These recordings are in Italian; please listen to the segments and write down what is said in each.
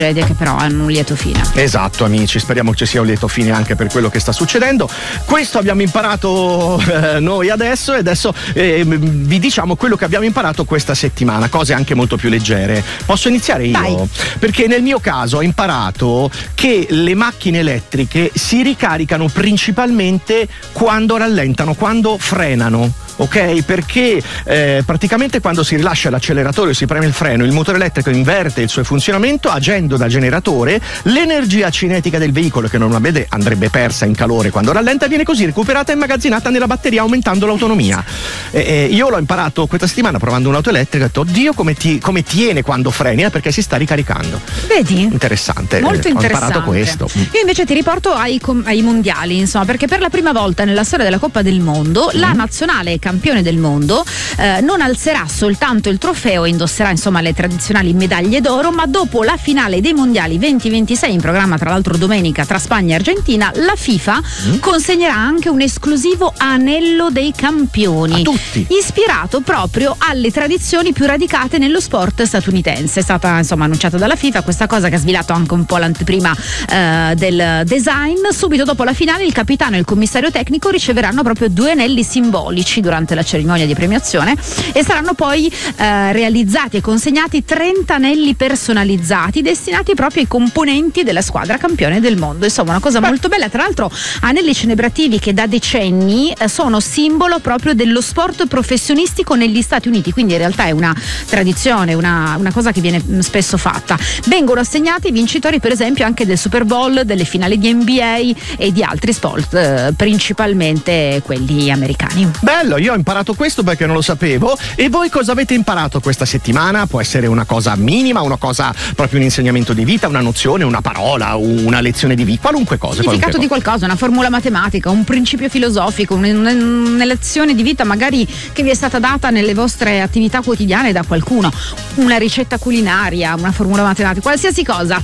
che però hanno un lieto fine. Esatto, amici, speriamo ci sia un lieto fine anche per quello che sta succedendo. Questo abbiamo imparato noi adesso, e adesso vi diciamo quello che abbiamo imparato questa settimana, cose anche molto più leggere. Posso iniziare io? Vai. Perché nel mio caso ho imparato che le macchine elettriche si ricaricano principalmente quando rallentano, quando frenano. Ok? Perché praticamente quando si rilascia l'acceleratore o si preme il freno, il motore elettrico inverte il suo funzionamento agendo da generatore, l'energia cinetica del veicolo, che normalmente andrebbe persa in calore quando rallenta, viene così recuperata e immagazzinata nella batteria, aumentando l'autonomia. Io l'ho imparato questa settimana provando un'auto elettrica, ho detto oddio come tiene quando freni, perché si sta ricaricando. Vedi? Interessante. Molto interessante. Ho imparato questo. Io invece ti riporto ai mondiali, insomma, perché per la prima volta nella storia della Coppa del Mondo la nazionale campione del mondo non alzerà soltanto il trofeo e indosserà insomma le tradizionali medaglie d'oro, ma dopo la finale dei mondiali 2026, in programma tra l'altro domenica tra Spagna e Argentina, la FIFA consegnerà anche un esclusivo anello dei campioni, a tutti, ispirato proprio alle tradizioni più radicate nello sport statunitense. È stata insomma annunciata dalla FIFA questa cosa, che ha svelato anche un po' l'anteprima del design. Subito dopo la finale il capitano e il commissario tecnico riceveranno proprio 2 anelli simbolici durante la cerimonia di premiazione, e saranno poi realizzati e consegnati 30 anelli personalizzati destinati proprio ai componenti della squadra campione del mondo. Insomma, una cosa molto bella. Tra l'altro anelli celebrativi che da decenni sono simbolo proprio dello sport professionistico negli Stati Uniti, quindi in realtà è una tradizione, una cosa che viene spesso fatta. Vengono assegnati i vincitori per esempio anche del Super Bowl, delle finali di NBA e di altri sport, principalmente quelli americani. Bello, io ho imparato questo perché non lo sapevo. E voi cosa avete imparato questa settimana? Può essere una cosa minima, una cosa proprio un insegnamento di vita, una nozione, una parola, una lezione di vita, qualunque cosa. Il significato di qualcosa, una formula matematica, un principio filosofico, una lezione di vita magari che vi è stata data nelle vostre attività quotidiane da qualcuno, una ricetta culinaria, una formula matematica, qualsiasi cosa.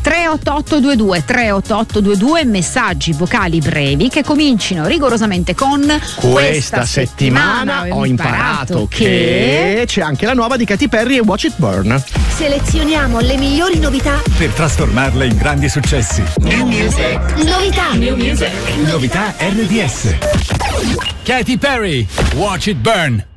38822 messaggi vocali brevi che comincino rigorosamente con questa settimana ho imparato che c'è anche la nuova di Katy Perry e Watch It Burn. Selezioniamo le migliori novità per trasformarle in grandi successi. New music. Novità. New music. Novità RDS. Katy Perry, Watch It Burn.